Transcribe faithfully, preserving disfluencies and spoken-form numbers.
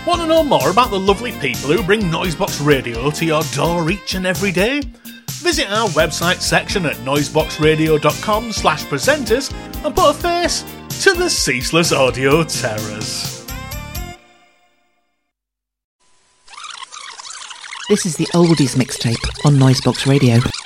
Want to know more about the lovely people who bring Noisebox Radio to your door each and every day? Visit our website section at noiseboxradio.com slash presenters and put a face to the ceaseless audio terrors. This is the Oldies mixtape on Noisebox Radio.